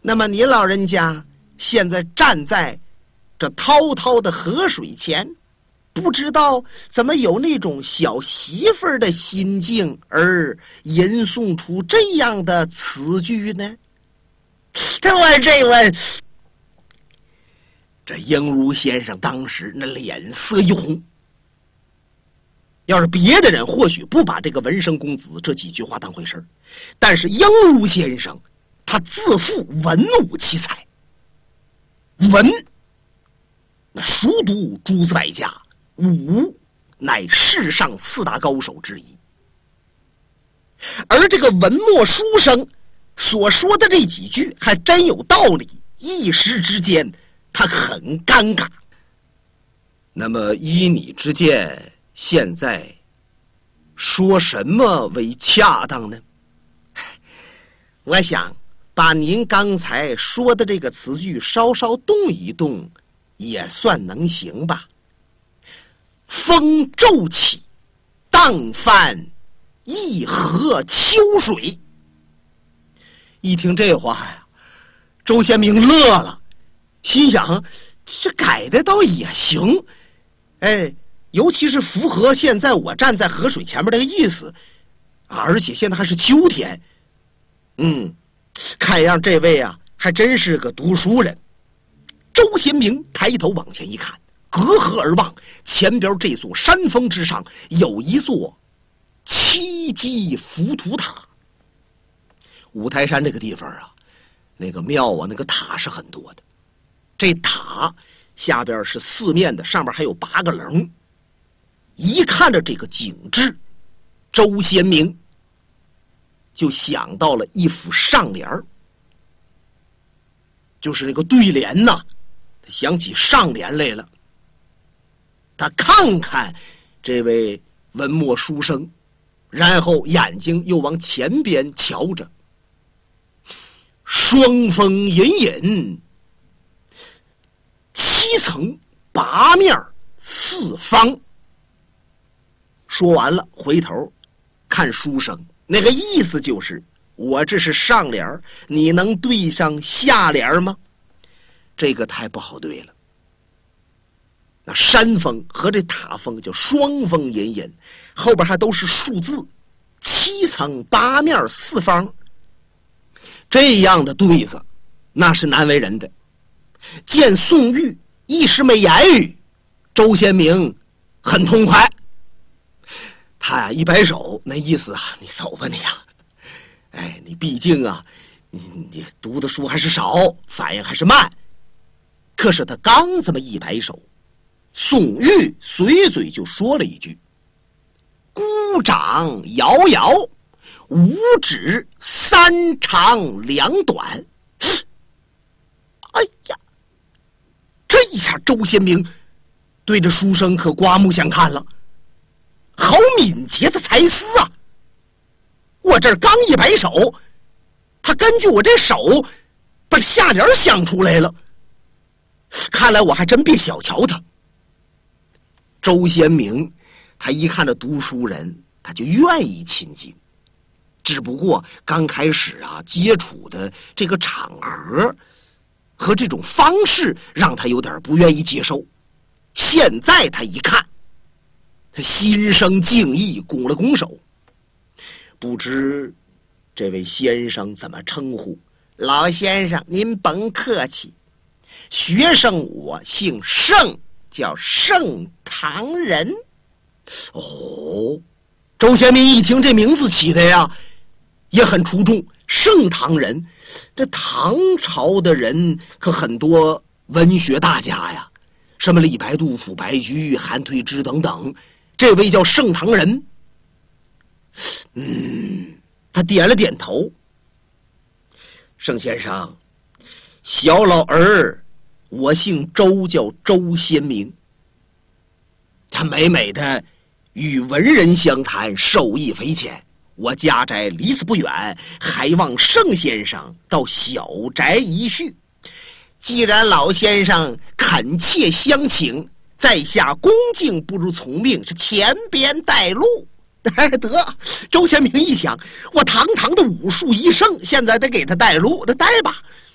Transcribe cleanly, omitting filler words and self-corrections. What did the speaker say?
那么你老人家现在站在这滔滔的河水前，不知道怎么有那种小媳妇儿的心境而吟诵出这样的词句呢？这英如先生当时那脸色一红。要是别的人或许不把这个文生公子这几句话当回事，但是英如先生他自负文武奇才，文那熟读诸子百家，武乃世上4大高手之一。而这个文墨书生所说的这几句还真有道理，一时之间他很尴尬。那么依你之见，现在说什么为恰当呢？我想把您刚才说的这个词句稍稍动一动，也算能行吧。风骤起，荡翻一河秋水。一听这话呀，周先明乐了，心想这改的倒也行，尤其是符合现在我站在河水前面这个意思啊，而且现在还是秋天。看样这位啊还真是个读书人。周先明抬头往前一看，隔河而望，前边这座山峰之上有一座七级浮屠塔。五台山这个地方啊，那个庙啊，那个塔是很多的。这塔下边是四面的，上面还有8个棱。一看着这个景致，周先明就想到了一副上联，就是那个对联呐，他想起上联来了。他看看这位文墨书生，然后眼睛又往前边瞧着。双峰隐隐，7层8面4方。说完了，回头看书生，那个意思就是我这是上联，你能对上下联吗？这个太不好对了。那山峰和这塔峰叫双峰隐隐，后边还都是数字，7层8面4方，这样的对子那是难为人的。见宋玉一时没言语，周先明很痛快。他一摆手，那意思啊，你走吧你呀，你毕竟啊，你读的书还是少，反应还是慢。可是他刚这么一摆手，宋玉随嘴就说了一句：“孤掌遥遥，五指3长2短。”哎呀，这一下周先明对着书生可刮目相看了。好敏捷的才思啊！我这刚一摆手，他根据我这手把下联想出来了。看来我还真别小瞧他。周先明他一看这读书人，他就愿意亲近，只不过刚开始啊接触的这个场合和这种方式让他有点不愿意接受。现在他一看，他心生敬意，拱了拱手。不知这位先生怎么称呼？老先生您甭客气，学生我姓盛，叫盛唐人。哦，周先明一听这名字起的呀也很出众，盛唐人，这唐朝的人可很多文学大家呀，什么李白、杜甫、白居、韩退之等等。这位叫盛唐人。他点了点头。盛先生，小老儿我姓周，叫周先明。他美美的与文人相谈，受益匪浅。我家宅离此不远，还望盛先生到小宅一叙。既然老先生恳切相请，在下恭敬不如从命，是前边带路。得，周先明一想，我堂堂的武术一圣，现在得给他带路，那带吧。